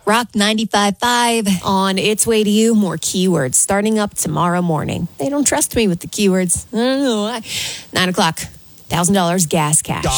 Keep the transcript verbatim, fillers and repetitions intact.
Rock ninety-five point five. On its way to you, more keywords starting up tomorrow morning. They don't trust me with the keywords. I don't know why. Nine o'clock, one thousand dollars gas cash.